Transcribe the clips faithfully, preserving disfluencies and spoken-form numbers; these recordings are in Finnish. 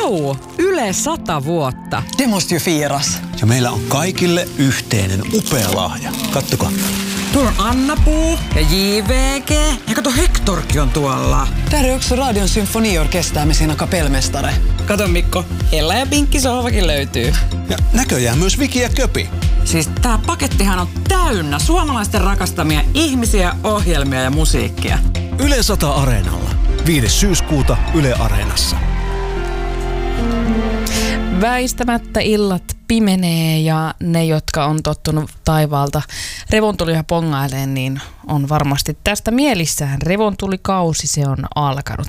Vau! Yle sata vuotta. Det måste ju firas. Ja meillä on kaikille yhteinen upea lahja. Kattokaa. Tuolla on Anna-Puu ja J V G. Ja kato, Hectorkin on tuolla. Där är också Radion symfoniorkester med sina kapellmästare. Kato Mikko, Ella ja Pinkki sohvakin löytyy. Ja näköjään myös Viki ja Köpi. Siis tää pakettihan on täynnä suomalaisten rakastamia ihmisiä, ohjelmia ja musiikkia. Yle sata Areenalla. viides syyskuuta Yle Areenassa. Väistämättä illat pimenee ja ne, jotka on tottunut taivaalta revontulia pongaileen, niin on varmasti tästä mielissään. Revontulikausi, se on alkanut.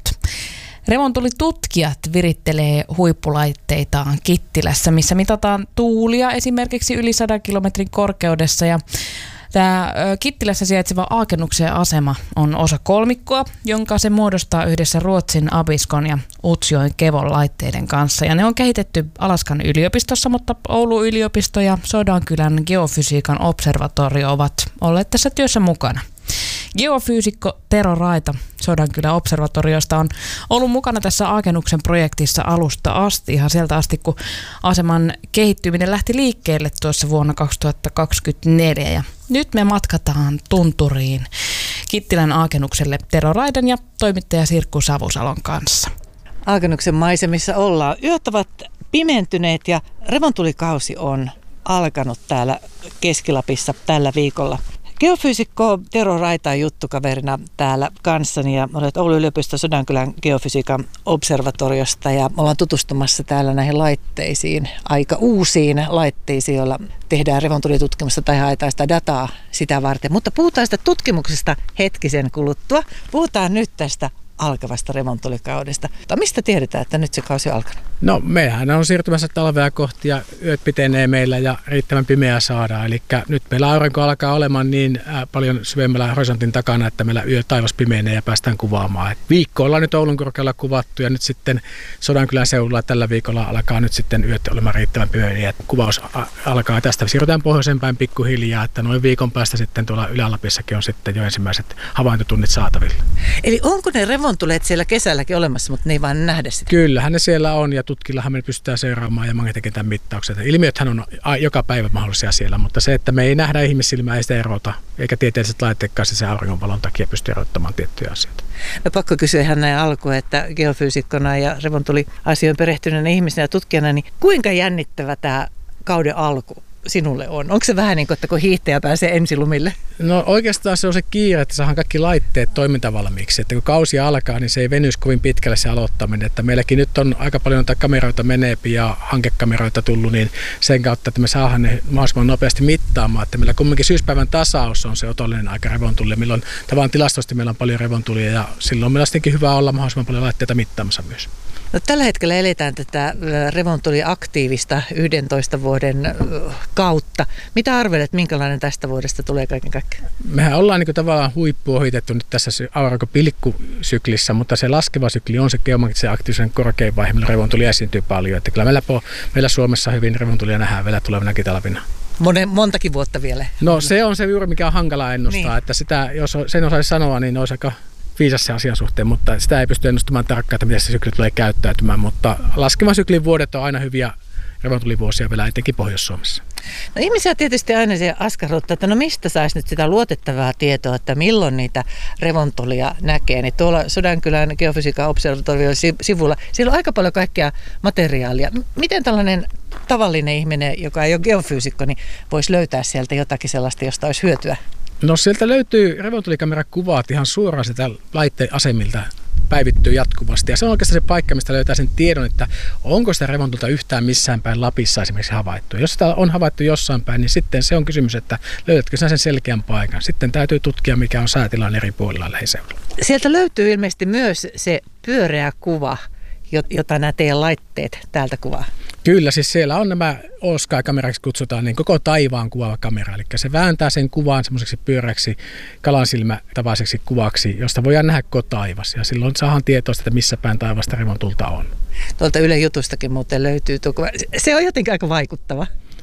Revontulitutkijat virittelee huippulaitteitaan Kittilässä, missä mitataan tuulia esimerkiksi yli sadan kilometrin korkeudessa. Ja tämä Kittilässä sijaitseva Aakennuksen asema on osa kolmikkoa, jonka se muodostaa yhdessä Ruotsin Abiskon ja Utsjoen Kevon laitteiden kanssa. Ja ne on kehitetty Alaskan yliopistossa, mutta Oulun yliopisto ja Sodankylän geofysiikan observatorio ovat olleet tässä työssä mukana. Geofyysikko Tero Raita Sodankylän observatoriosta on ollut mukana tässä Aakennuksen projektissa alusta asti, ihan sieltä asti, kun aseman kehittyminen lähti liikkeelle tuossa vuonna kaksituhattakaksikymmentäneljä. Ja nyt me matkataan tunturiin Kittilän Aakennukselle Tero Raidan ja toimittaja Sirkku Savusalon kanssa. Aakennuksen maisemissa ollaan. Yöt ovat pimentyneet ja revontulikausi on alkanut täällä Keski-Lapissa tällä viikolla. Geofyysikko Tero Raita on juttukaverina täällä kanssani ja olet Oulun yliopiston Sodankylän geofysiikan observatoriosta ja ollaan tutustumassa täällä näihin laitteisiin, aika uusiin laitteisiin, joilla tehdään revontulitutkimusta tai haetaan sitä dataa sitä varten. Mutta puhutaan sitä tutkimuksesta hetkisen kuluttua. Puhutaan nyt tästä alkavasta revontulikaudesta. Mutta mistä tiedetään, että nyt se kausi on alkanut? No mehän on siirtymässä talvea kohti ja yöt pitenee meillä ja riittävän pimeää saadaan. Eli nyt meillä aurinko alkaa olemaan niin paljon syvemmällä horisontin takana, että meillä yö taivas pimenee ja päästään kuvaamaan. Et viikko ollaan nyt Oulun korkealla kuvattu ja nyt sitten Sodankylän seudulla tällä viikolla alkaa nyt sitten yöt olemaan riittävän pimeitä. Kuvaus alkaa tästä. Siirrytään pohjoiseen päin pikkuhiljaa, että noin viikon päästä sitten tuolla Ylä-Lapissakin on sitten jo ensimmäiset havaintotunnit saatavilla. Eli onko ne revontuleet siellä kesälläkin olemassa, mutta ne ei vaan nähdä sitä? Kyllähän ne siellä on ja tutkillahan me pystytään seuraamaan ja magneettikentän mittaukset. Ilmiöthän on joka päivä mahdollisia siellä, mutta se, että me ei nähdä ihmissilmää, ei sitä erota, eikä tieteelliset laitteetkaan se auringonvalon takia pysty erottamaan tiettyjä asioita. No pakko kysyä ihan näin alkuun, että geofyysikkona ja revontuliasioon perehtyneenä ihmisenä ja tutkijana, niin kuinka jännittävä tämä kauden alku sinulle on? Onko se vähän niin kuin, että kun hiihtäjä pääsee ensilumille? No oikeastaan se on se kiire, että saadaan kaikki laitteet toimintavalmiiksi. Että kun kausi alkaa, niin se ei venyisi kovin pitkälle se aloittaminen. Että meilläkin nyt on aika paljon kameroita meneepi ja hankekameroita tullut, niin sen kautta, että me saadaan ne mahdollisimman nopeasti mittaamaan. Että meillä kumminkin syyspäivän tasaus on se otollinen aika revontulia, milloin tavallaan tilastosti meillä on paljon revontulia ja silloin meillä on sittenkin hyvä olla mahdollisimman paljon laitteita mittaamassa myös. No, tällä hetkellä eletään tätä revontuliaktiivista yhdentoista vuoden kautta. Mitä arvelet, minkälainen tästä vuodesta tulee kaiken kaikkiaan? Mehän ollaan niin kuin tavallaan huippu ohitettu nyt tässä aurinkopilkkusyklissä, mutta se laskeva sykli on se geomagneettisen aktiivisen korkein vaihe, millä revontuli esiintyy paljon. Että kyllä meillä, meillä Suomessa hyvin revontulia nähdään vielä tulevinakin talvina. Monen, montakin vuotta vielä. No se on se juuri, mikä on hankala ennustaa. Niin. Että sitä, jos sen osaisi sanoa, niin olisi aika viisas se asian suhteen, mutta sitä ei pysty ennustamaan tarkkaan, että miten se sykli tulee käyttäytymään. Mutta laskevan syklin vuodet on aina hyviä revontulivuosia vielä etenkin Pohjois-Suomessa. No ihmisiä tietysti aina se askarruttaa, että no mistä saisi nyt sitä luotettavaa tietoa, että milloin niitä revontulia näkee. Niin tuolla Sodankylän geofysiikan observatorion sivulla, siellä on aika paljon kaikkea materiaalia. Miten tällainen tavallinen ihminen, joka ei ole geofyysikko, niin voisi löytää sieltä jotakin sellaista, josta olisi hyötyä? No sieltä löytyy revontulikamerakakuvat ihan suoraan sitä laitteen asemilta päivittyy jatkuvasti. Ja se on oikeastaan se paikka, mistä löytää sen tiedon, että onko sitä revontulta yhtään missään päin Lapissa esimerkiksi havaittu. Jos sitä on havaittu jossain päin, niin sitten se on kysymys, että löydätkö sinä sen selkeän paikan. Sitten täytyy tutkia, mikä on säätilanne eri puolilla lähiseudulla. Sieltä löytyy ilmeisesti myös se pyöreä kuva, jota nämä teidän laitteet täältä kuvaa. Kyllä, siis siellä on nämä O S K Y-kameraksi kutsutaan niin koko taivaan kuvaava kamera. Eli se vääntää sen kuvan semmoiseksi pyöreäksi kalansilmätavaiseksi kuvaksi, josta voidaan nähdä koko taivas. Ja silloin saadaan tietoa, että missä päin taivasta revontulta on. Tuolta Ylen jutustakin muuten löytyy tuo kuva. Se on jotenkin aika vaikuttava.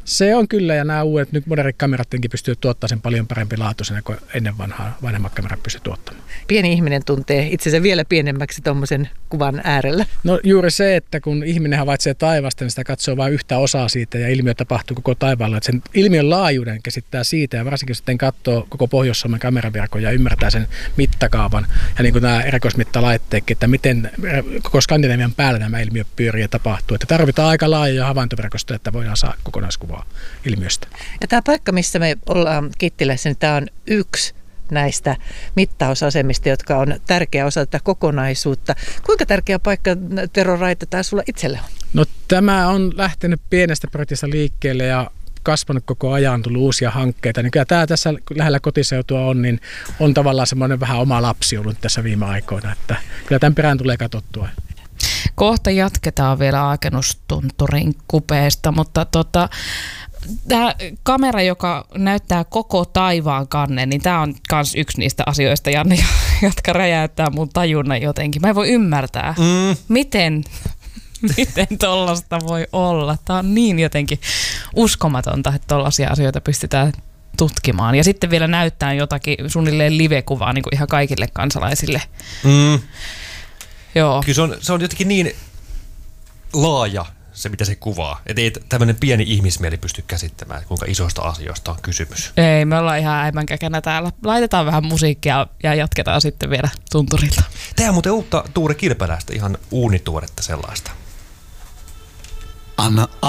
Se on kyllä, ja nämä uudet nyt modernit kameratkin pystyy tuottamaan sen paljon parempi laatuisena kuin ennen vanhaa vanhemmat kamerat pystyy tuottamaan. Pieni ihminen tuntee itsensä vielä pienemmäksi tuommoisen kuvan äärellä. No juuri se, että kun ihminen havaitsee taivasta, niin sitä katsoo vain yhtä osaa siitä ja ilmiö tapahtuu koko taivaalla. Että sen ilmiön laajuuden käsittää siitä ja varsinkin sitten katsoo koko Pohjois-Suomen kameraverkon ja ymmärtää sen mittakaavan. Ja niin kuin nämä erikoismittalaitteetkin, että miten koko Skandinavian päällä nämä ilmiöt pyörii ja tapahtuu. Että tarvitaan aika laajoja havaintoverkostoja, että voidaan saada kokonaiskuvaa ilmiöstä. Ja tämä paikka, missä me ollaan Kittilässä, niin tämä on yksi näistä mittausasemista, jotka on tärkeä osa tätä kokonaisuutta. Kuinka tärkeä paikka, Tero Raita, tämä sulla itselle on? No tämä on lähtenyt pienestä projektista liikkeelle ja kasvanut koko ajan, tullut uusia hankkeita. Niin kyllä tämä tässä lähellä kotiseutua on, niin on tavallaan semmoinen vähän oma lapsi ollut tässä viime aikoina. Että kyllä tämän perään tulee katsottua. Kohta jatketaan vielä Aakenustunturin kupeesta, mutta tota, tämä kamera, joka näyttää koko taivaan kannen, niin tämä on myös yksi niistä asioista, Janne, jotka räjäyttää mun tajunnan jotenkin. Mä en voi ymmärtää, mm. miten, miten tollaista voi olla. Tämä on niin jotenkin uskomatonta, että tollaisia asioita pystytään tutkimaan. Ja sitten vielä näyttää jotakin suunnilleen live-kuvaa niin kuin ihan kaikille kansalaisille. Mm. Joo. Kyllä se on, se on jotenkin niin laaja se, mitä se kuvaa. Että ei tämmöinen pieni ihmismieli pysty käsittämään, kuinka isoista asioista on kysymys. Ei, me ollaan ihan äimänkäkenä täällä. Laitetaan vähän musiikkia ja jatketaan sitten vielä tunturilta. Tämä on muuten uutta Tuure Kirpeläistä, ihan uunituoretta sellaista. Anna